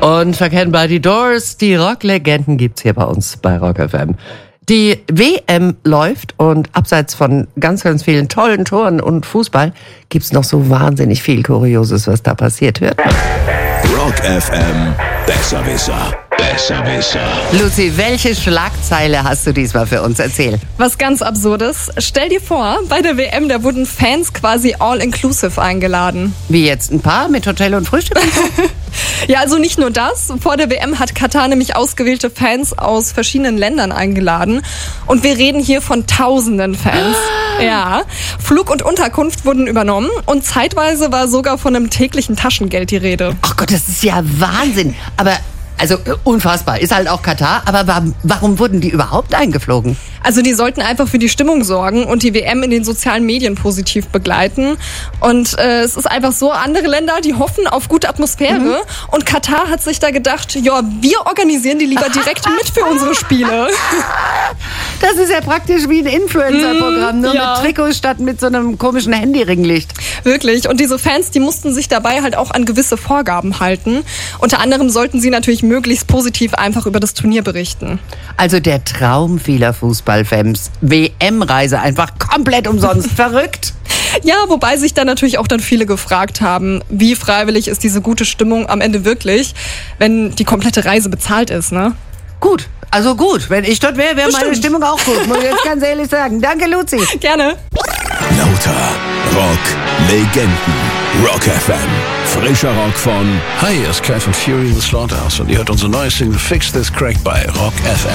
Und verkennbar die Doors, die Rocklegenden gibt's hier bei uns bei Rock FM. Die WM läuft und abseits von ganz, ganz vielen tollen Toren und Fußball gibt's noch so wahnsinnig viel Kurioses, was da passiert wird. Rock FM, Besserwisser. Besserwisser. Lucy, welche Schlagzeile hast du diesmal für uns? Erzähl. Was ganz Absurdes. Stell dir vor, bei der WM, da wurden Fans quasi all-inclusive eingeladen. Wie jetzt ein Paar mit Hotel und Frühstück? Ja, also nicht nur das. Vor der WM hat Katar nämlich ausgewählte Fans aus verschiedenen Ländern eingeladen. Und wir reden hier von tausenden Fans. Ja. Flug und Unterkunft wurden übernommen und zeitweise war sogar von einem täglichen Taschengeld die Rede. Ach Gott, das ist ja Wahnsinn. Aber, also unfassbar, ist halt auch Katar. Aber warum wurden die überhaupt eingeflogen? Also die sollten einfach für die Stimmung sorgen und die WM in den sozialen Medien positiv begleiten. Und es ist einfach so, andere Länder, die hoffen auf gute Atmosphäre. Und Katar hat sich da gedacht, ja, wir organisieren die lieber direkt mit für unsere Spiele. Das ist ja praktisch wie ein Influencer-Programm, nur ja. mit Trikots statt mit so einem komischen Handyringlicht. Wirklich. Und diese Fans, die mussten sich dabei halt auch an gewisse Vorgaben halten. Unter anderem sollten sie natürlich möglichst positiv einfach über das Turnier berichten. Also der Traum vieler Fußballfans. WM-Reise einfach komplett umsonst. Verrückt. Ja, wobei sich da natürlich auch dann viele gefragt haben, wie freiwillig ist diese gute Stimmung am Ende wirklich, wenn die komplette Reise bezahlt ist, ne? Gut. Also gut. Wenn ich dort wäre, wäre meine Stimmung auch gut. Muss ich jetzt ganz ehrlich sagen. Danke, Luzi. Gerne. Lauter Rock Legenden. Rock FM. Frischer Rock von... Hi, hier ist Kai von Fury in the Slaughterhouse und ihr hört unsere neue Single Fix This Crack bei Rock FM.